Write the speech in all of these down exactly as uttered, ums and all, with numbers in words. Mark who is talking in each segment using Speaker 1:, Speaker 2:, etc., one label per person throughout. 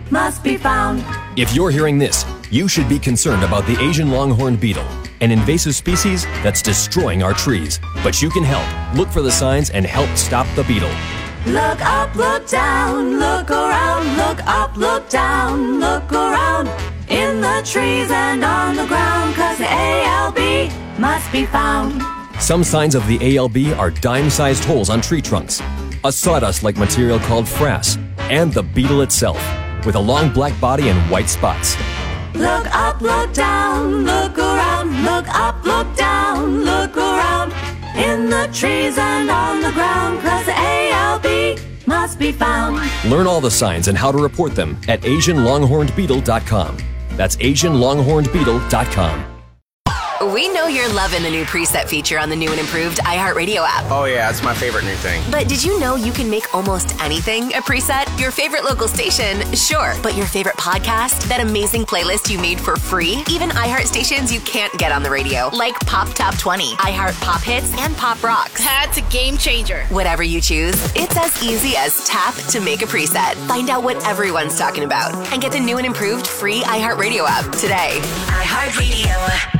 Speaker 1: must be found.
Speaker 2: If you're hearing this, you should be concerned about the Asian longhorn beetle, an invasive species that's destroying our trees. But you can help. Look for the signs and help stop the beetle.
Speaker 1: Look up, look down, look around, look up, look down, look around, in the trees and on the ground, 'cause the A L B must be found.
Speaker 2: Some signs of the A L B are dime-sized holes on tree trunks, a sawdust-like material called frass, and the beetle itself, with a long black body and white spots.
Speaker 1: Look up, look down, look around, look up, look down, look around, in the trees and on the ground, 'cause the A L B must be found.
Speaker 2: Learn all the signs and how to report them at Asian longhorned beetle dot com. That's Asian longhorned beetle dot com.
Speaker 3: We know you're loving the new preset feature on the new and improved iHeartRadio app.
Speaker 4: Oh yeah, it's my favorite new thing.
Speaker 3: But did you know you can make almost anything a preset? Your favorite local station, sure. But your favorite podcast? That amazing playlist you made for free? Even iHeart stations you can't get on the radio, like Pop Top twenty, iHeart Pop Hits, and Pop Rocks.
Speaker 5: That's a game changer.
Speaker 3: Whatever you choose, it's as easy as tap to make a preset. Find out what everyone's talking about and get the new and improved free iHeartRadio app today.
Speaker 6: iHeartRadio.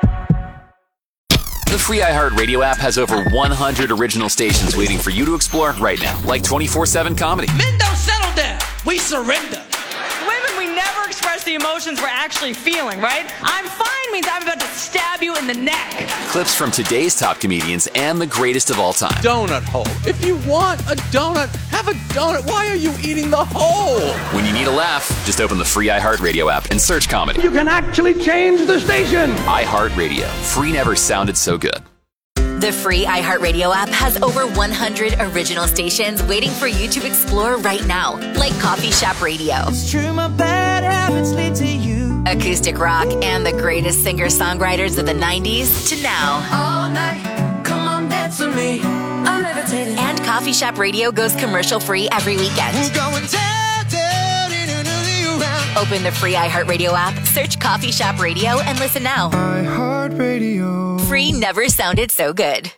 Speaker 6: The free iHeartRadio app has over one hundred original stations waiting for you to explore right now, like twenty-four seven comedy.
Speaker 7: Men don't settle down. We surrender.
Speaker 8: Women, we never express the emotions we're actually feeling, right? I'm fine means I'm about to stab you in the neck.
Speaker 6: Clips from today's top comedians and the greatest of all time.
Speaker 9: Donut hole. If you want a donut, have a donut. Why are you eating the hole?
Speaker 6: When you need a laugh, just open the free iHeartRadio app and search comedy.
Speaker 9: You can actually change the station.
Speaker 6: iHeartRadio. Free never sounded so good.
Speaker 3: The free iHeartRadio app has over one hundred original stations waiting for you to explore right now, like Coffee Shop Radio,
Speaker 10: It's true, my bad habits lead to you.
Speaker 3: acoustic rock, and the greatest singer-songwriters of the nineties to now.
Speaker 10: All night, come on, dance with me. I'm levitating.
Speaker 3: And Coffee Shop Radio goes commercial-free every weekend.
Speaker 10: We're going down, down, in another round.
Speaker 3: Open the free iHeartRadio app, search Coffee Shop Radio, and listen now.
Speaker 10: iHeartRadio.
Speaker 3: Free never sounded so good.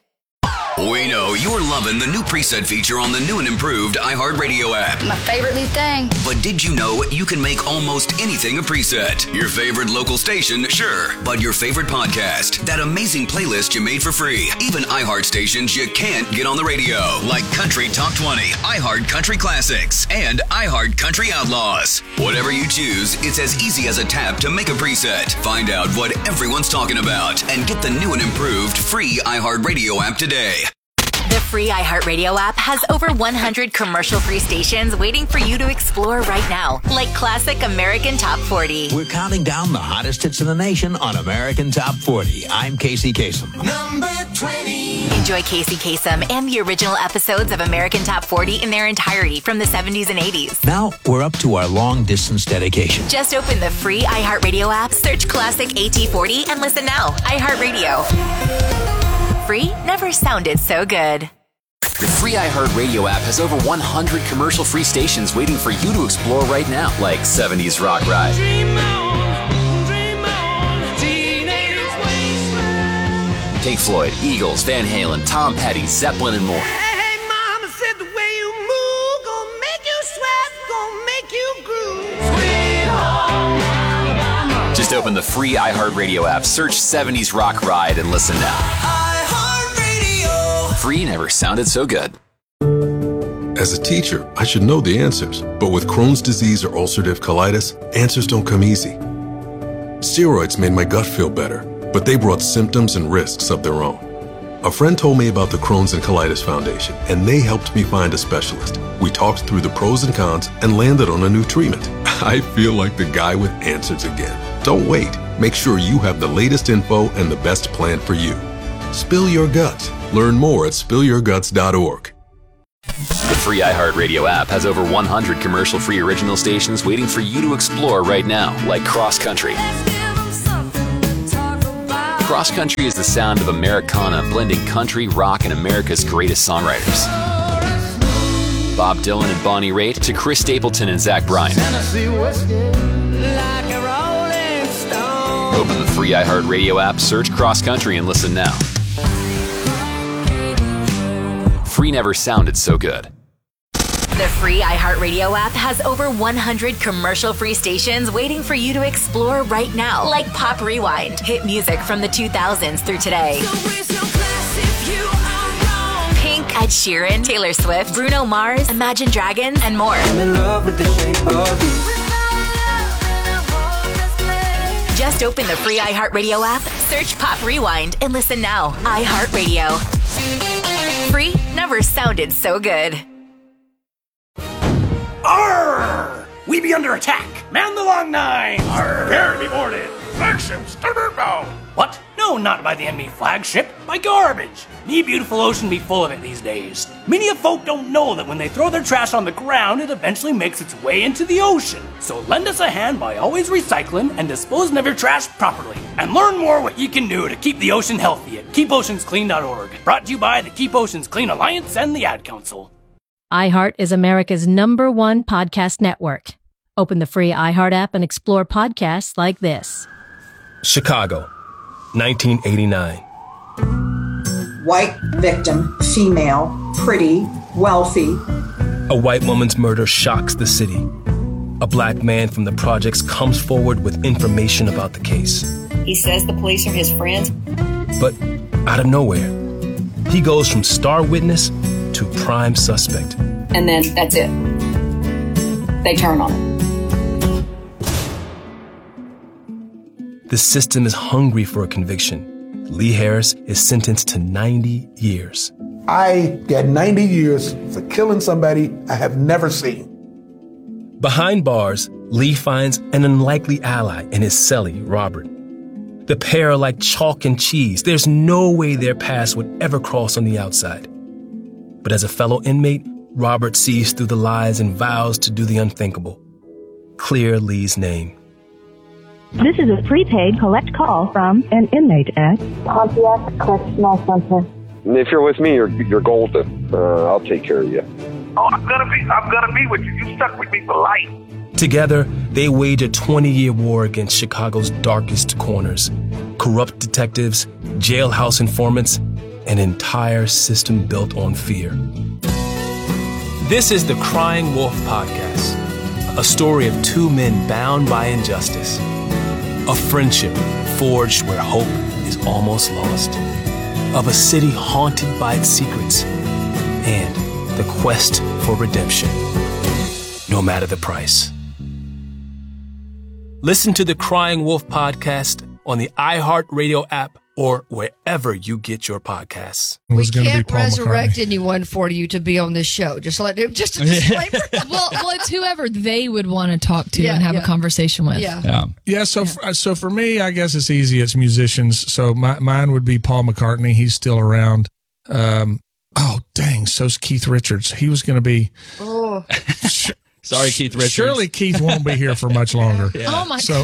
Speaker 11: We know you're loving the new preset feature on the new and improved iHeartRadio app.
Speaker 12: My favorite new thing.
Speaker 11: But did you know you can make almost anything a preset? Your favorite local station, sure. But your favorite podcast, that amazing playlist you made for free. Even iHeart stations you can't get on the radio, like Country Top twenty, iHeart Country Classics, and iHeart Country Outlaws. Whatever you choose, it's as easy as a tap to make a preset. Find out what everyone's talking about and get the new and improved free iHeartRadio app today.
Speaker 3: The free iHeartRadio app has over one hundred commercial-free stations waiting for you to explore right now, like Classic American Top forty.
Speaker 13: We're counting down the hottest hits in the nation on American Top forty. I'm Casey Kasem.
Speaker 10: Number twenty.
Speaker 3: Enjoy Casey Kasem and the original episodes of American Top forty in their entirety from the seventies and eighties.
Speaker 13: Now we're up to our long-distance dedication.
Speaker 3: Just open the free iHeartRadio app, search Classic A T forty, and listen now. iHeartRadio. Free never sounded so good.
Speaker 6: The free iHeartRadio app has over one hundred commercial-free stations waiting for you to explore right now, like seventies Rock Ride,
Speaker 7: Dream on, dream on, teenage wasteland.
Speaker 6: Pink Floyd, Eagles, Van Halen, Tom Petty, Zeppelin, and more.
Speaker 7: Hey, mama said the way you move gonna make you sweat, gonna make you groove. Sweet home Alabama.
Speaker 6: Just open the free iHeartRadio app, search seventies Rock Ride, and listen now. Free never sounded so good.
Speaker 14: As a teacher, I should know the answers, but with Crohn's disease or ulcerative colitis, answers don't come easy. Steroids made my gut feel better, but they brought symptoms and risks of their own. A friend told me about the Crohn's and Colitis Foundation, and they helped me find a specialist. We talked through the pros and cons and landed on a new treatment. I feel like the guy with answers again. Don't wait. Make sure you have the latest info and the best plan for you. Spill your guts. Learn more at spill your guts dot org.
Speaker 6: The free iHeartRadio app has over one hundred commercial-free original stations waiting for you to explore right now, like Cross Country. Cross Country is the sound of Americana blending country, rock, and America's greatest songwriters. Bob Dylan and Bonnie Raitt to Chris Stapleton and Zach Bryan. Open the free iHeartRadio app, search Cross Country, and listen now. Free never sounded so good.
Speaker 3: The free iHeartRadio app has over one hundred commercial-free stations waiting for you to explore right now, like Pop Rewind, hit music from the two thousands through today. Pink, Ed Sheeran, Taylor Swift, Bruno Mars, Imagine Dragons, and more. I'm in love with the shape of you. Just open the free iHeartRadio app, search Pop Rewind, and listen now. iHeartRadio. Free never sounded so good.
Speaker 4: Arr! We be under attack. Man the long nine. Arr! Prepare to be boarded. Flagship starboard bow. What? No, not by the enemy flagship. By garbage. Me beautiful ocean be full of it these days. Many of folk don't know that when they throw their trash on the ground, it eventually makes its way into the ocean. So lend us a hand by always recycling and disposing of your trash properly. And learn more what you can do to keep the ocean healthy at keep oceans clean dot org. Brought to you by the Keep Oceans Clean Alliance and the Ad Council.
Speaker 5: iHeart is America's number one podcast network. Open the free iHeart app and explore podcasts like this.
Speaker 12: Chicago, nineteen eighty-nine.
Speaker 15: White victim, female, pretty, wealthy.
Speaker 12: A white woman's murder shocks the city. A black man from the projects comes forward with information about the case.
Speaker 16: He says the police are his friends.
Speaker 12: But out of nowhere, he goes from star witness to prime suspect.
Speaker 16: And then that's it. They turn on him.
Speaker 12: The system is hungry for a conviction. Lee Harris is sentenced to ninety years.
Speaker 17: I got ninety years for killing somebody I have never seen.
Speaker 12: Behind bars, Lee finds an unlikely ally in his cellie, Robert. The pair are like chalk and cheese. There's no way their paths would ever cross on the outside. But as a fellow inmate, Robert sees through the lies and vows to do the unthinkable. Clear Lee's name.
Speaker 18: This is a prepaid collect call from an inmate at Pontiac Correctional Center.
Speaker 19: If you're with me, you're you're golden. Uh, I'll take care of you.
Speaker 20: Oh, I'm gonna be I'm gonna be with you. You stuck with me for life.
Speaker 12: Together, they wage a twenty-year war against Chicago's darkest corners. Corrupt detectives, jailhouse informants, an entire system built on fear. This is the Crying Wolf Podcast, a story of two men bound by injustice. A friendship forged where hope is almost lost. Of a city haunted by its secrets. And the quest for redemption, no matter the price. Listen to the Crying Wolf Podcast on the iHeartRadio app or wherever you get your podcasts.
Speaker 21: We can't resurrect anyone for you to be on this show. Just let him, just a disclaimer.
Speaker 22: well, well, it's whoever they would want to talk to
Speaker 21: Yeah,
Speaker 22: and have
Speaker 21: yeah.
Speaker 22: a conversation with.
Speaker 21: Yeah.
Speaker 23: Yeah. Yeah. So, yeah. so for me, I guess it's easy. It's musicians. So my, mine would be Paul McCartney. He's still around. Um, oh, dang. So's Keith Richards. He was going to be.
Speaker 21: Oh.
Speaker 24: Sorry, Keith Richards.
Speaker 23: Surely Keith won't be here for much longer.
Speaker 22: Yeah. Oh, my
Speaker 23: so,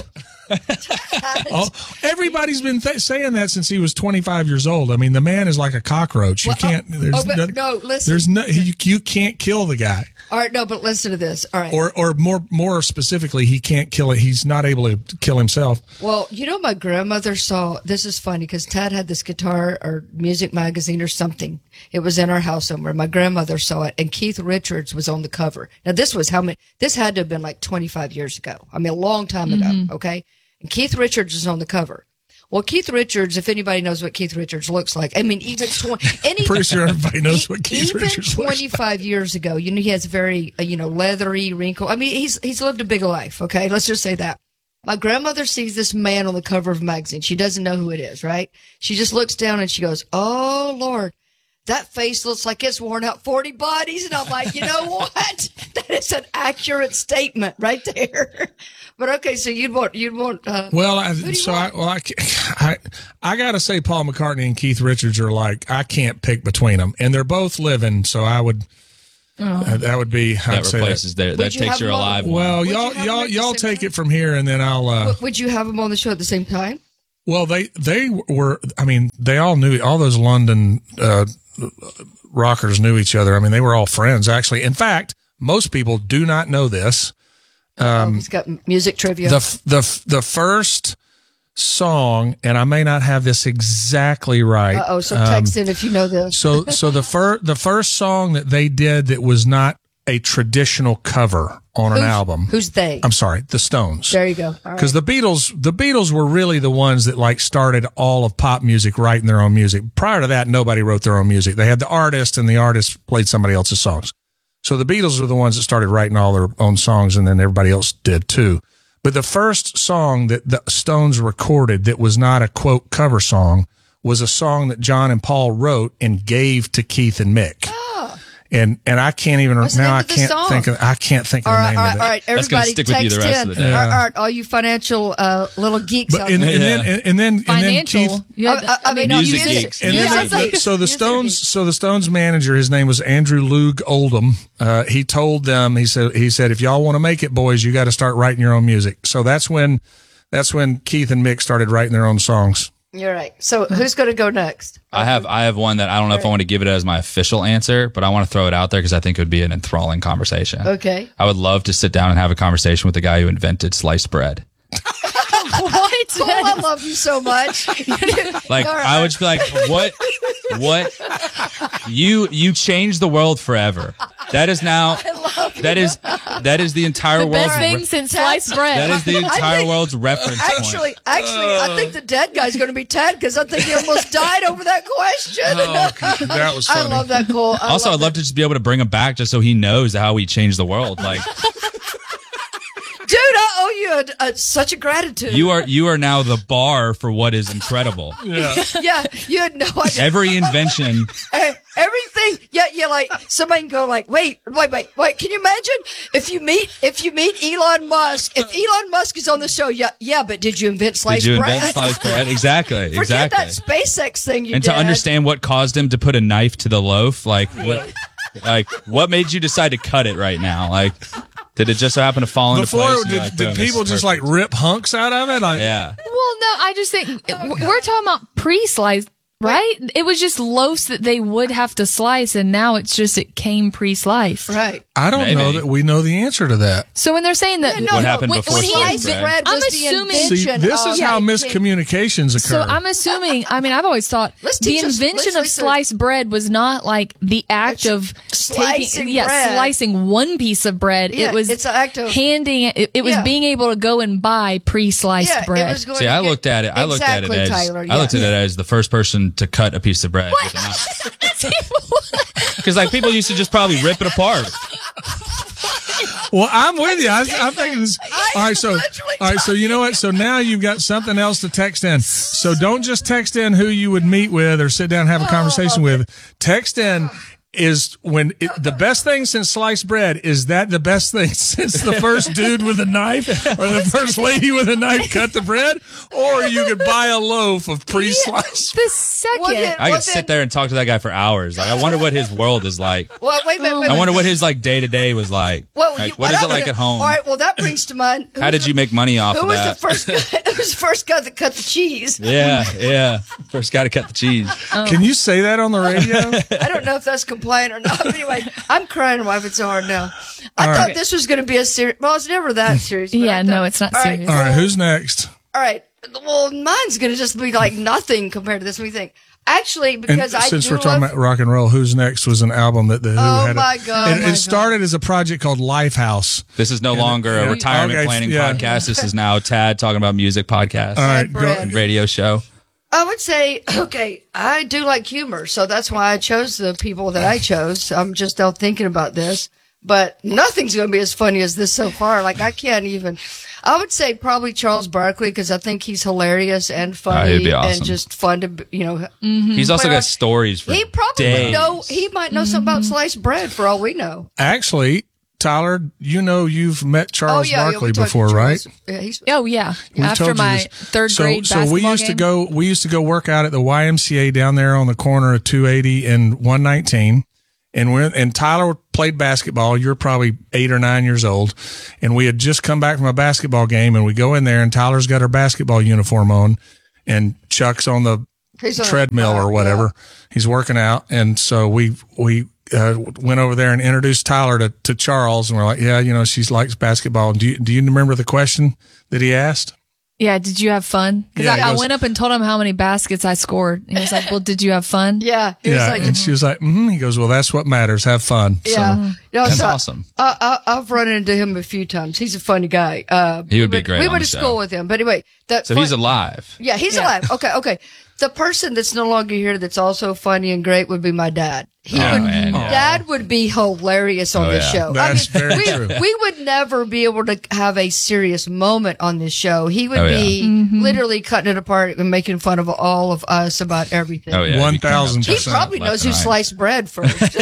Speaker 23: oh, everybody's been th- saying that since he was twenty-five years old. I mean, the man is like a cockroach. You
Speaker 21: Well,
Speaker 23: can't.
Speaker 21: oh,
Speaker 23: There's
Speaker 21: oh, but
Speaker 23: no,
Speaker 21: no, listen.
Speaker 23: There's no. You, you can't kill the guy.
Speaker 21: All right, no, but listen to this. All right.
Speaker 23: Or, or more, more specifically, he can't kill it. He's not able to kill himself.
Speaker 21: Well, you know, my grandmother saw, this is funny because Tad had this guitar or music magazine or something. It was in our house somewhere. My grandmother saw it and Keith Richards was on the cover. Now, this was how many, this had to have been like twenty-five years ago. I mean, a long time ago.
Speaker 22: Mhm.
Speaker 21: Okay. And Keith Richards is on the cover. Well, Keith Richards, if anybody knows what Keith Richards looks like, I mean, even twenty, any,
Speaker 23: Pretty sure everybody knows what Keith
Speaker 21: even
Speaker 23: Richards looks like.
Speaker 21: twenty-five years ago, you know, he has very, uh, you know, leathery, wrinkle. I mean, he's he's lived a big life. Okay, let's just say that. My grandmother sees this man on the cover of a magazine. She doesn't know who it is, right? She just looks down and she goes, "Oh Lord, that face looks like it's worn out forty bodies." And I'm like, you know what? That is an accurate statement right there. But okay, so you'd want you'd want. Uh,
Speaker 23: Well, I,
Speaker 21: who do you
Speaker 23: so
Speaker 21: want?
Speaker 23: I, well, I, I, I got to say, Paul McCartney and Keith Richards are like, I can't pick between them, and they're both living. So I would,
Speaker 21: Oh.
Speaker 23: uh, that would be I'd
Speaker 24: That
Speaker 23: say
Speaker 24: replaces their. That
Speaker 21: Would you
Speaker 24: takes
Speaker 21: have
Speaker 24: your
Speaker 21: them on-
Speaker 24: alive one.
Speaker 23: Well,
Speaker 21: Would you
Speaker 23: y'all,
Speaker 21: have them
Speaker 23: y'all,
Speaker 21: at the
Speaker 23: y'all
Speaker 21: same
Speaker 23: take it from here, and then I'll. Uh,
Speaker 21: W- Would you have them on the show at the same time?
Speaker 23: well, they they were. I mean, they all knew all those London uh, rockers knew each other. I mean, they were all friends. Actually, in fact, most people do not know this.
Speaker 21: oh,
Speaker 23: Um,
Speaker 21: he's got music trivia.
Speaker 23: the the the first song, and I may not have this exactly right.
Speaker 21: Uh oh, so
Speaker 23: um,
Speaker 21: text in if you know this.
Speaker 23: so so the fir- the first song that they did that was not a traditional cover on an
Speaker 21: Who's-
Speaker 23: album.
Speaker 21: Who's they?
Speaker 23: I'm sorry, the Stones.
Speaker 21: There you go. All right.
Speaker 23: Because the Beatles, the Beatles were really the ones that like started all of pop music writing their own music. Prior to that, nobody wrote their own music. They had the artist, and the artist played somebody else's songs. So the Beatles were the ones that started writing all their own songs, and then everybody else did too. But the first song that the Stones recorded that was not a quote cover song was a song that John and Paul wrote and gave to Keith and Mick.
Speaker 21: Oh.
Speaker 23: And and I can't even
Speaker 21: What's the
Speaker 23: now
Speaker 21: name
Speaker 23: I
Speaker 21: of the
Speaker 23: can't
Speaker 21: song?
Speaker 23: think of I can't think of
Speaker 21: All
Speaker 23: the
Speaker 21: right,
Speaker 23: name
Speaker 21: all
Speaker 23: of
Speaker 21: right,
Speaker 23: it.
Speaker 21: all right.
Speaker 24: That's gonna
Speaker 21: Everybody
Speaker 24: stick with you
Speaker 21: text
Speaker 24: the rest
Speaker 21: in.
Speaker 24: of the day.
Speaker 21: All right, all right, all you financial uh, little geeks
Speaker 23: But
Speaker 21: out
Speaker 23: and,
Speaker 21: there.
Speaker 23: and then and, and then and then
Speaker 22: Financial.
Speaker 23: Keith,
Speaker 22: You had-
Speaker 21: I- I- I mean,
Speaker 22: no,
Speaker 24: Music
Speaker 22: music.
Speaker 24: geeks.
Speaker 23: and
Speaker 22: Yeah,
Speaker 23: then
Speaker 22: I was
Speaker 23: the,
Speaker 22: like-
Speaker 23: the, so the
Speaker 21: Music
Speaker 23: Stones,
Speaker 21: geeks.
Speaker 23: so the Stones manager, his name was Andrew Loog Oldham. Uh, he told them, he said, he said, if y'all want to make it, boys, you got to start writing your own music. So that's when, that's when Keith and Mick started writing their own songs.
Speaker 21: You're right. So who's going to go next?
Speaker 24: I have I have one that I don't know if I want to give it as my official answer, but I want to throw it out there because I think it would be an enthralling conversation.
Speaker 21: Okay.
Speaker 24: I would love to sit down and have a conversation with the guy who invented sliced bread.
Speaker 21: What? Paul, I love you so much.
Speaker 24: Like
Speaker 21: All right.
Speaker 24: I would just be like, what, what? You you changed the world forever. That is now. That is that is the entire
Speaker 22: The
Speaker 24: world's.
Speaker 22: best thing
Speaker 24: re-
Speaker 22: since sliced bread.
Speaker 24: that is the
Speaker 21: I
Speaker 24: entire
Speaker 21: think-
Speaker 24: world's reference
Speaker 21: Actually,
Speaker 24: point.
Speaker 21: actually, I think the dead guy's going to be Ted because I think he almost died over that question.
Speaker 23: Oh, okay. That was
Speaker 21: I
Speaker 23: funny.
Speaker 21: love that, Cole. I
Speaker 24: Also,
Speaker 21: love
Speaker 24: I'd love to just be able to bring him back just so he knows how we changed the world. Like
Speaker 21: Dude, I owe you a, a, such a gratitude.
Speaker 24: you are you are now the bar for what is incredible.
Speaker 23: Yeah.
Speaker 21: Yeah, you had no idea.
Speaker 24: Every invention.
Speaker 21: Eh, Everything, yeah, yeah. Like somebody can go, like, wait, wait, wait, wait. Can you imagine if you meet if you meet Elon Musk? If Elon Musk is on the show, yeah, yeah. But did you invent sliced
Speaker 24: Did you
Speaker 21: bread?
Speaker 24: invent sliced bread? Exactly.
Speaker 21: Forget
Speaker 24: Exactly.
Speaker 21: that SpaceX thing you
Speaker 24: and
Speaker 21: did.
Speaker 24: to understand what caused him to put a knife to the loaf, like what, like what made you decide to cut it right now? Like, did it just so happen to fall into
Speaker 23: Before,
Speaker 24: place? and
Speaker 23: did,
Speaker 24: you're like,
Speaker 23: did
Speaker 24: boom, this
Speaker 23: people
Speaker 24: is
Speaker 23: just
Speaker 24: perfect.
Speaker 23: like rip hunks out of it? Like,
Speaker 24: Yeah.
Speaker 22: Well, no, I just think we're talking about pre-sliced, right? It was just loaves that they would have to slice, and now it's just it came pre-sliced.
Speaker 21: Right.
Speaker 23: I don't
Speaker 24: Maybe.
Speaker 23: know that we know the answer to that.
Speaker 22: So when they're saying that,
Speaker 21: Yeah, no,
Speaker 24: What
Speaker 21: no,
Speaker 24: happened
Speaker 21: when,
Speaker 24: before
Speaker 21: when he
Speaker 24: sliced
Speaker 21: sliced
Speaker 24: bread?
Speaker 21: bread
Speaker 22: I'm
Speaker 21: was the
Speaker 22: assuming-
Speaker 23: See,
Speaker 21: invention
Speaker 23: this
Speaker 21: of-
Speaker 23: is how
Speaker 21: Yeah,
Speaker 23: miscommunications occur.
Speaker 22: So I'm assuming, I mean, I've always thought
Speaker 21: Let's
Speaker 22: the
Speaker 21: teach us-
Speaker 22: invention
Speaker 21: let's
Speaker 22: of
Speaker 21: research.
Speaker 22: sliced bread was not like the act of
Speaker 21: Slicing
Speaker 22: taking, yeah,
Speaker 21: bread.
Speaker 22: slicing one piece of bread.
Speaker 21: Yeah,
Speaker 22: it was
Speaker 21: it's an act of-
Speaker 22: handing it. It, it was
Speaker 21: Yeah.
Speaker 22: being able to go and buy pre-sliced
Speaker 21: Yeah, it
Speaker 22: bread.
Speaker 21: was going
Speaker 24: See,
Speaker 21: to
Speaker 24: I
Speaker 21: get-
Speaker 24: looked at it. I looked at it
Speaker 21: Exactly,
Speaker 24: as
Speaker 21: Tyler,
Speaker 24: I looked
Speaker 21: yeah.
Speaker 24: at it as the first person to cut a piece of bread. Because like people used to just probably rip it apart.
Speaker 23: Well, I'm with you. I, I'm thinking this. All right, so all right, so you know what? So now you've got something else to text in. So don't just text in who you would meet with or sit down and have a conversation with. Text in is when it, the best thing since sliced bread. Is that the best thing since the first dude with a knife or the first lady with a knife cut the bread, or you could buy a loaf of pre-sliced?
Speaker 22: The second,
Speaker 21: Well, then-
Speaker 24: I
Speaker 21: well,
Speaker 24: could sit
Speaker 21: then-
Speaker 24: there and talk to that guy for hours. Like, I wonder what his world is like.
Speaker 21: Well, wait a minute. Wait a
Speaker 24: I wonder
Speaker 21: minute.
Speaker 24: what his like day to day was like.
Speaker 21: Well,
Speaker 24: Like,
Speaker 21: you-
Speaker 24: what is
Speaker 21: I
Speaker 24: it like
Speaker 21: would-
Speaker 24: at home?
Speaker 21: All right. Well, that brings to mind. who
Speaker 24: How
Speaker 21: was
Speaker 24: did
Speaker 21: the-
Speaker 24: you make money off
Speaker 21: Who
Speaker 24: of
Speaker 21: was
Speaker 24: that?
Speaker 21: the first? Guy, who was the first guy that cut the cheese?
Speaker 24: Yeah, yeah. First got to cut the cheese.
Speaker 23: Can you say that on the radio?
Speaker 21: I don't know if that's compliant or not. But anyway, I'm crying laughing so hard now. I
Speaker 23: All
Speaker 21: thought
Speaker 23: right.
Speaker 21: this was going to be a serious. Well, it's never that serious. but
Speaker 22: Yeah,
Speaker 21: I
Speaker 22: no,
Speaker 21: thought-
Speaker 22: it's not
Speaker 21: All right,
Speaker 22: serious.
Speaker 23: All right, who's next?
Speaker 21: All right. Well, mine's going to just be like nothing compared to this. What do you think? Actually,
Speaker 23: And
Speaker 21: because I
Speaker 23: since
Speaker 21: do
Speaker 23: we're talking
Speaker 21: love,
Speaker 23: about rock and roll, Who's Next was an album that the Who
Speaker 21: Oh
Speaker 23: had.
Speaker 21: my
Speaker 23: a,
Speaker 21: God.
Speaker 23: And
Speaker 21: Oh my
Speaker 23: it started as a project called Lifehouse.
Speaker 24: This is no
Speaker 23: And-
Speaker 24: longer a
Speaker 23: and-
Speaker 24: retirement
Speaker 23: okay,
Speaker 24: planning
Speaker 23: yeah.
Speaker 24: podcast. This is now Tad talking about music podcast
Speaker 23: All right, go,
Speaker 21: bread.
Speaker 24: and radio show.
Speaker 21: I would say, okay, I do like humor, so that's why I chose the people that I chose. I'm just out thinking about this, but nothing's going to be as funny as this so far. Like I can't even. I would say probably Charles Barkley because I think he's hilarious and funny
Speaker 24: he'd be awesome.
Speaker 21: and just fun to, you know.
Speaker 24: He's also
Speaker 21: But, uh,
Speaker 24: got stories for
Speaker 21: He probably
Speaker 24: days.
Speaker 21: would know. He might know something about sliced bread for all we know.
Speaker 23: Actually, Tyler, you know you've met Charles
Speaker 21: oh yeah,
Speaker 23: Barkley
Speaker 21: yeah, we talked
Speaker 23: before,
Speaker 21: to
Speaker 23: right?
Speaker 21: Charles. Yeah, he's,
Speaker 22: oh yeah,
Speaker 23: We've
Speaker 22: after
Speaker 23: told you
Speaker 22: my
Speaker 23: this.
Speaker 22: third
Speaker 23: so,
Speaker 22: grade
Speaker 23: so
Speaker 22: basketball
Speaker 23: we used
Speaker 22: game.
Speaker 23: to go. We used to go work out at the Y M C A down there on the corner of two eighty and one nineteen. And we're and Tyler played basketball. You're probably eight or nine years old, and we had just come back from a basketball game. And we go in there, and Tyler's got her basketball uniform on, and Chuck's on the
Speaker 21: He's on the-
Speaker 23: treadmill
Speaker 21: uh,
Speaker 23: or whatever. He's working out, and so we we uh, went over there and introduced Tyler to, to Charles, and we're like, yeah, you know, she likes basketball. Do you do you remember the question that he asked?
Speaker 22: Yeah, did you have fun? Because
Speaker 23: Yeah,
Speaker 22: I,
Speaker 23: he
Speaker 22: I
Speaker 23: goes-
Speaker 22: went up and told him how many baskets I scored. And he was like, well, did you have fun?
Speaker 21: Yeah. He
Speaker 23: Yeah,
Speaker 21: was like,
Speaker 23: and she was like, mm-hmm. He goes, well, that's what matters. Have fun.
Speaker 21: yeah.
Speaker 23: So,
Speaker 21: No,
Speaker 24: That's
Speaker 21: so
Speaker 24: awesome.
Speaker 21: I, I, I've run into him a few times. He's a funny guy. Uh,
Speaker 24: He would be
Speaker 21: we-
Speaker 24: great
Speaker 21: We
Speaker 24: on
Speaker 21: went
Speaker 24: the
Speaker 21: to
Speaker 24: show.
Speaker 21: school with him. But anyway. That
Speaker 24: So he's alive.
Speaker 21: Yeah, he's alive. Okay, okay. The person that's no longer here that's also funny and great would be my dad. He
Speaker 24: Oh,
Speaker 21: would,
Speaker 24: man, yeah.
Speaker 21: Dad would be hilarious on
Speaker 24: Oh,
Speaker 21: this
Speaker 24: yeah.
Speaker 21: show.
Speaker 23: That's
Speaker 21: I mean,
Speaker 23: very
Speaker 21: we,
Speaker 23: true.
Speaker 21: we would never be able to have a serious moment on this show. He would
Speaker 24: Oh, yeah.
Speaker 21: be
Speaker 22: Mm-hmm.
Speaker 21: literally cutting it apart and making fun of all of us about everything.
Speaker 24: Oh, yeah.
Speaker 23: one thousand
Speaker 21: He
Speaker 23: percent.
Speaker 21: probably
Speaker 24: Left
Speaker 21: knows who
Speaker 24: and right.
Speaker 21: sliced bread first.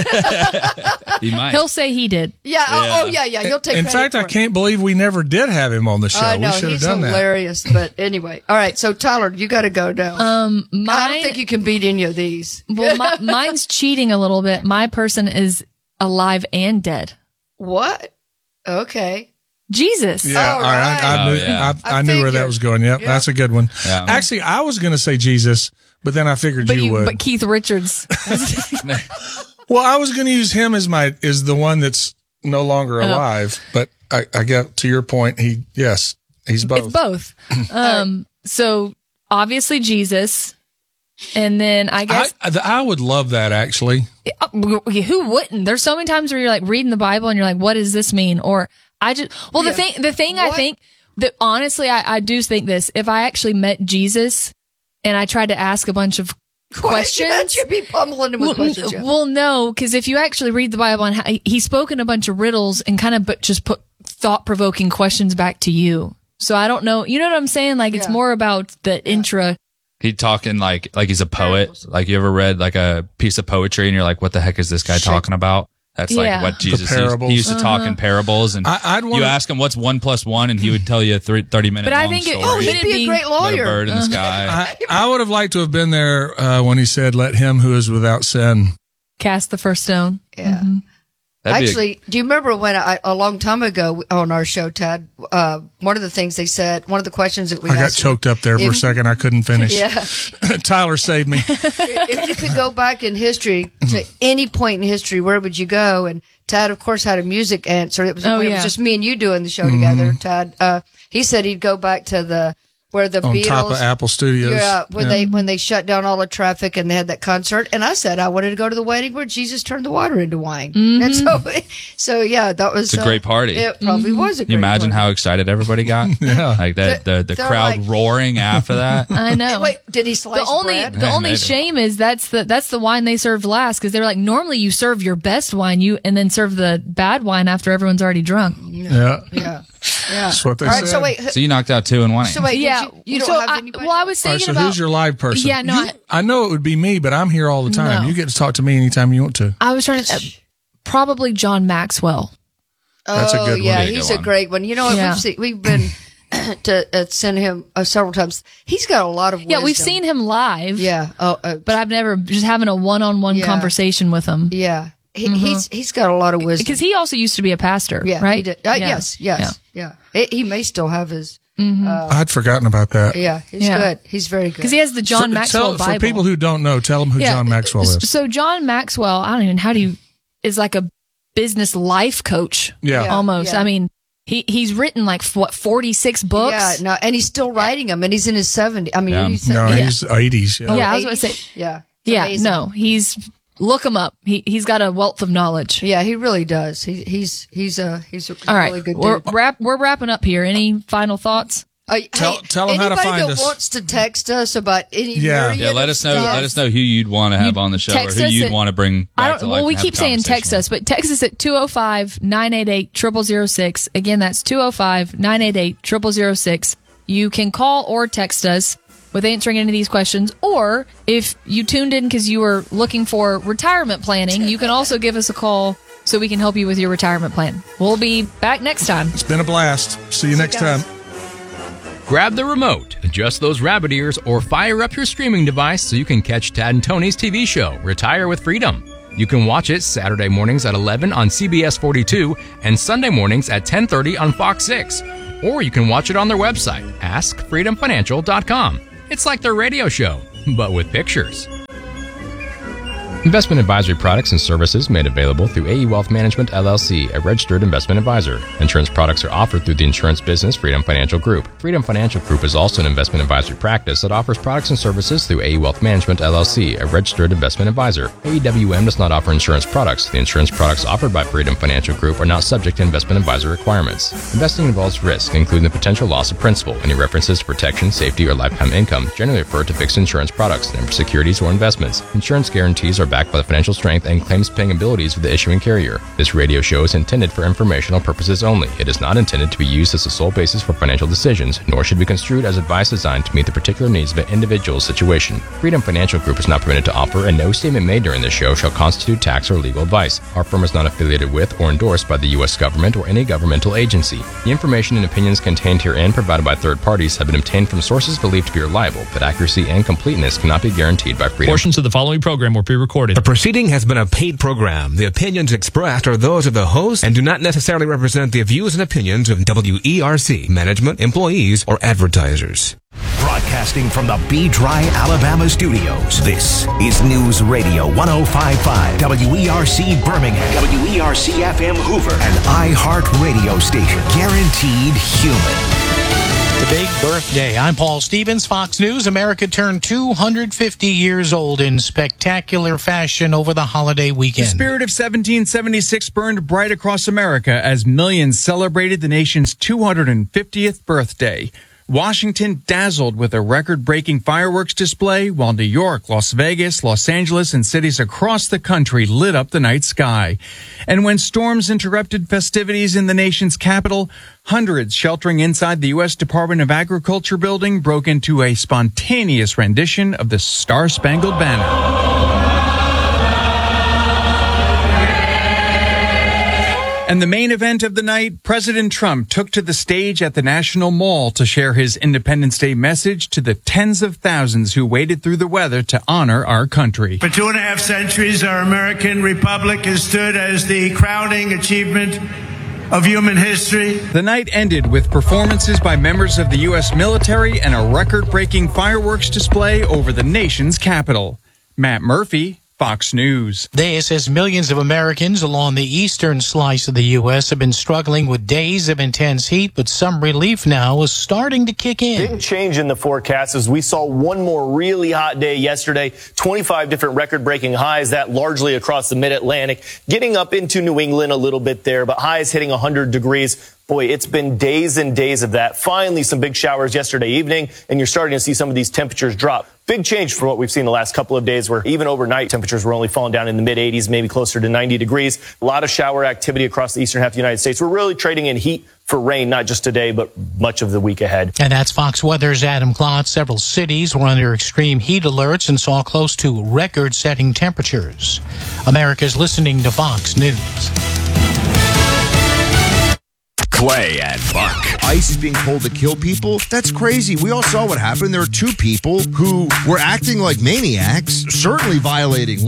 Speaker 24: He might.
Speaker 22: He'll say he did.
Speaker 21: yeah, oh,
Speaker 24: Yeah.
Speaker 21: oh, yeah, yeah. He'll take
Speaker 23: In
Speaker 21: credit
Speaker 23: fact,
Speaker 21: for
Speaker 23: I
Speaker 21: it.
Speaker 23: can't believe we never did have him on the show.
Speaker 21: I know,
Speaker 23: we should have
Speaker 21: he's
Speaker 23: done that.
Speaker 21: hilarious. But anyway, all right. So Tyler, you got to go now.
Speaker 22: Um,
Speaker 21: I don't
Speaker 22: mine,
Speaker 21: think you can beat any of these.
Speaker 22: well, my, mine's cheating a little bit. My person is alive and dead.
Speaker 21: What? Okay.
Speaker 22: Jesus.
Speaker 23: Yeah,
Speaker 21: All
Speaker 23: all right. I, I
Speaker 24: right.
Speaker 23: knew,
Speaker 24: Oh, yeah.
Speaker 23: I, I
Speaker 21: I
Speaker 23: knew where that
Speaker 21: figured.
Speaker 23: was going. Yep,
Speaker 21: Yeah.
Speaker 23: that's a good one.
Speaker 24: Yeah.
Speaker 23: Actually, I was going to say Jesus, but then I figured
Speaker 22: But
Speaker 23: you,
Speaker 22: you,
Speaker 23: would.
Speaker 22: but Keith Richards.
Speaker 23: Well, I was going to use him as my is the one that's no longer
Speaker 22: Oh.
Speaker 23: alive. But I, I get to your point. He yes, he's both.
Speaker 22: It's both. Um, so obviously Jesus, and then I
Speaker 23: I,
Speaker 22: guess
Speaker 23: I would love that actually.
Speaker 22: Uh, who wouldn't? There's so many times where you're like reading the Bible and you're like, what does this mean? Or I just, well, the
Speaker 21: Yeah.
Speaker 22: thing, the thing I
Speaker 21: What?
Speaker 22: think that honestly, I, I do think this, if I actually met Jesus and I tried to ask a bunch of questions,
Speaker 21: You'd be pummeling him with
Speaker 22: well,
Speaker 21: questions. yeah.
Speaker 22: well, no, because if you actually read the Bible and how, he spoke in a bunch of riddles and kind of but just put thought provoking questions back to you. So I don't know. You know what I'm saying? Like it's
Speaker 21: Yeah.
Speaker 22: more about the intra.
Speaker 24: He talking like like he's a poet. Like you ever read like a piece of poetry and you're like, what the heck is this guy talking about? That's like
Speaker 22: Yeah.
Speaker 24: what Jesus
Speaker 23: The
Speaker 24: used,
Speaker 23: parables.
Speaker 24: he used to talk
Speaker 22: Uh-huh.
Speaker 24: in parables. And
Speaker 23: I, I'd want
Speaker 24: you ask him what's one plus one, and he would tell you a three, thirty minute
Speaker 22: But I
Speaker 24: long
Speaker 22: think it-
Speaker 24: story.
Speaker 21: Oh, he'd
Speaker 22: Wouldn't
Speaker 21: be
Speaker 22: it
Speaker 21: a
Speaker 22: be-
Speaker 21: great
Speaker 24: About a
Speaker 21: lawyer.
Speaker 24: bird in the sky.
Speaker 23: I, I would have liked to have been there uh, when he said, "Let him who is without sin."
Speaker 22: Cast the first stone.
Speaker 21: Yeah.
Speaker 24: That'd be a-
Speaker 21: Actually, do you remember when I, a long time ago on our show, Tad, uh, one of the things they said, one of the questions that we
Speaker 23: I got
Speaker 21: asked,
Speaker 23: choked up there for a
Speaker 21: if-
Speaker 23: second. I couldn't finish.
Speaker 21: Yeah.
Speaker 23: Tyler saved me.
Speaker 21: if you could go back in history to any point in history, where would you go? And Tad, of course, had a music answer. It was,
Speaker 22: Oh,
Speaker 21: when it
Speaker 22: yeah.
Speaker 21: was just me and you doing the show
Speaker 23: Mm-hmm.
Speaker 21: together, Tad. Uh, he said he'd go back to the, where the
Speaker 23: On
Speaker 21: Beatles.
Speaker 23: top of Apple Studios.
Speaker 21: Yeah, when
Speaker 23: Yeah.
Speaker 21: they when they shut down all the traffic and they had that concert, and I said I wanted to go to the wedding where Jesus turned the water into wine, and so so yeah, that was
Speaker 24: It's a great party.
Speaker 21: It probably was a
Speaker 24: Can you
Speaker 21: great
Speaker 24: imagine
Speaker 21: party.
Speaker 24: how excited everybody got?
Speaker 23: Yeah.
Speaker 24: Like the the, the
Speaker 21: They're
Speaker 24: crowd
Speaker 21: like-
Speaker 24: roaring after that.
Speaker 22: I know.
Speaker 21: Wait, did he slice
Speaker 22: the only
Speaker 21: bread?
Speaker 22: the only
Speaker 24: Maybe.
Speaker 22: shame is that's the that's the wine they served last because they're like normally you serve your best wine you and then serve the bad wine after everyone's already drunk.
Speaker 23: Yeah.
Speaker 21: Yeah, yeah.
Speaker 23: That's what they
Speaker 21: All right,
Speaker 23: said.
Speaker 21: so wait,
Speaker 24: So you knocked out two and one.
Speaker 21: so wait,
Speaker 22: yeah,
Speaker 21: did you, you don't
Speaker 22: so
Speaker 21: have
Speaker 22: I,
Speaker 21: anybody?
Speaker 22: well, I was
Speaker 23: All right,
Speaker 22: thinking
Speaker 23: so
Speaker 22: about.
Speaker 23: who's your live person?
Speaker 22: Yeah, no,
Speaker 23: You-
Speaker 22: I-
Speaker 23: I know it would be me, but I'm here all the time.
Speaker 22: No.
Speaker 23: You get to talk to me anytime you want to.
Speaker 22: I was trying to uh, probably John Maxwell.
Speaker 23: That's a
Speaker 21: oh,
Speaker 23: good one.
Speaker 21: yeah,
Speaker 24: Yeah, good
Speaker 21: he's a
Speaker 24: one.
Speaker 21: great one. You know what?
Speaker 22: Yeah.
Speaker 21: We've, seen, we've been to uh, send him uh, several times. He's got a lot of
Speaker 22: Yeah, we've
Speaker 21: wisdom.
Speaker 22: seen him live.
Speaker 21: Yeah, oh, uh,
Speaker 22: but I've never just having a one on one
Speaker 21: Yeah.
Speaker 22: conversation with him
Speaker 21: yeah. He, He's he's got a lot of wisdom.
Speaker 22: because he also used to be a pastor.
Speaker 21: Yeah,
Speaker 22: right.
Speaker 21: He did. Uh,
Speaker 22: Yeah.
Speaker 21: Yes, yes, yeah. He, he may still have his.
Speaker 23: I'd forgotten about that.
Speaker 21: Yeah, he's
Speaker 22: Yeah.
Speaker 21: good. He's very good.
Speaker 22: Because he has the John
Speaker 23: So-
Speaker 22: Maxwell
Speaker 23: tell-
Speaker 22: Bible.
Speaker 23: For people who don't know, tell them who
Speaker 22: Yeah.
Speaker 23: John Maxwell is.
Speaker 22: So John Maxwell, I don't even how do you is like a business life coach.
Speaker 23: Yeah.
Speaker 21: Yeah,
Speaker 22: almost.
Speaker 21: yeah.
Speaker 22: I mean, he he's written like what forty six books.
Speaker 21: Yeah, no, and he's still writing them, and he's in his seventies. I mean,
Speaker 24: Yeah.
Speaker 21: he's
Speaker 23: No,
Speaker 21: yeah.
Speaker 23: he's eighties. Yeah.
Speaker 22: Yeah, I was going to
Speaker 21: eighties?
Speaker 22: say.
Speaker 21: Yeah, it's
Speaker 22: Yeah,
Speaker 21: amazing.
Speaker 22: no, he's look him up. He he's got a wealth of knowledge.
Speaker 21: Yeah, he really does. He, he's he's a he's a
Speaker 22: All right,
Speaker 21: really good
Speaker 22: we're
Speaker 21: dude.
Speaker 22: wrap we're wrapping up here. Any final thoughts?
Speaker 21: Uh,
Speaker 23: Tell-
Speaker 21: hey,
Speaker 23: tell 'em how to
Speaker 21: anybody
Speaker 23: find
Speaker 21: that
Speaker 23: us.
Speaker 21: wants to text us about any
Speaker 23: Yeah.
Speaker 24: Yeah, let us know.
Speaker 21: stuff.
Speaker 24: Let us know who you'd want to have
Speaker 22: You
Speaker 24: on the show, or
Speaker 22: text
Speaker 24: who
Speaker 22: us
Speaker 24: you'd
Speaker 22: at-
Speaker 24: want to bring back
Speaker 22: I
Speaker 24: to
Speaker 22: don't.
Speaker 24: life.
Speaker 22: Well,
Speaker 24: and
Speaker 22: we
Speaker 24: have
Speaker 22: keep
Speaker 24: a
Speaker 22: saying text
Speaker 24: conversation
Speaker 22: us, but text us at two oh five, nine eight eight, zero zero zero six. Again, that's two oh five, nine eight eight, zero zero zero six. You can call or text us with answering any of these questions, or if you tuned in because you were looking for retirement planning, you can also give us a call so we can help you with your retirement plan. We'll be back next time.
Speaker 23: It's been a blast. See you next time.
Speaker 1: Grab the remote, adjust those rabbit ears, or fire up your streaming device so you can catch Tad and Tony's T V show, Retire with Freedom. You can watch it Saturday mornings at eleven on C B S forty-two and Sunday mornings at ten thirty on Fox six. Or you can watch it on their website, ask freedom financial dot com. It's like their radio show, but with pictures. Investment advisory products and services made available through A E Wealth Management, L L C, a registered investment advisor. Insurance products are offered through the insurance business Freedom Financial Group. Freedom Financial Group is also an investment advisory practice that offers products and services through A E Wealth Management, L L C, a registered investment advisor. A E W M does not offer insurance products. The insurance products offered by Freedom Financial Group are not subject to investment advisor requirements. Investing involves risk, including the potential loss of principal. Any references to protection, safety, or lifetime income generally refer to fixed insurance products, never securities or investments. Insurance guarantees are backed by the financial strength and claims-paying abilities of the issuing carrier. This radio show is intended for informational purposes only. It is not intended to be used as the sole basis for financial decisions, nor should be construed as advice designed to meet the particular needs of an individual's situation. Freedom Financial Group is not permitted to offer, and no statement made during this show shall constitute tax or legal advice. Our firm is not affiliated with or endorsed by the U S government or any governmental agency. The information and opinions contained herein provided by third parties have been obtained from sources believed to be reliable, but accuracy and completeness cannot be guaranteed by Freedom.
Speaker 2: Portions of the following program were pre-recorded.
Speaker 8: The proceeding has been a paid program. The opinions expressed are those of the host and do not necessarily represent the views and opinions of W E R C, management, employees, or advertisers.
Speaker 9: Broadcasting from the B-Dry, Alabama studios, this is News Radio one oh five point five, W E R C Birmingham, W E R C F M Hoover, an iHeart radio station, guaranteed human.
Speaker 11: The big birthday. I'm Paul Stevens, Fox News. America turned two hundred fifty years old in spectacular fashion over the holiday weekend.
Speaker 25: The spirit of seventeen seventy-six burned bright across America as millions celebrated the nation's two hundred fiftieth birthday. Washington dazzled with a record-breaking fireworks display, while New York, Las Vegas, Los Angeles, and cities across the country lit up the night sky. And when storms interrupted festivities in the nation's capital, hundreds sheltering inside the U S Department of Agriculture building broke into a spontaneous rendition of the Star-Spangled Banner. And the main event of the night, President Trump took to the stage at the National Mall to share his Independence Day message to the tens of thousands who waded through the weather to honor our country.
Speaker 26: For two and a half centuries, our American republic has stood as the crowning achievement of human history.
Speaker 25: The night ended with performances by members of the U S military and a record-breaking fireworks display over the nation's capital. Matt Murphy, Fox News.
Speaker 11: This as millions of Americans along the eastern slice of the U S have been struggling with days of intense heat, but some relief now is starting to kick in.
Speaker 27: Big change in the forecast as we saw one more really hot day yesterday, twenty-five different record-breaking highs, that largely across the mid-Atlantic, getting up into New England a little bit there, but highs hitting one hundred degrees. Boy, it's been days and days of that. Finally, some big showers yesterday evening, and you're starting to see some of these temperatures drop. Big change from what we've seen the last couple of days, where even overnight temperatures were only falling down in the mid eighties, maybe closer to ninety degrees. A lot of shower activity across the eastern half of the United States. We're really trading in heat for rain, not just today, but much of the week ahead.
Speaker 11: And that's Fox Weather's Adam Klotz. Several cities were under extreme heat alerts and saw close to record-setting temperatures. America's listening to Fox News.
Speaker 28: Clay and Buck. ICE is being told to kill people? That's crazy. We all saw what happened. There were two people who were acting like maniacs, certainly violating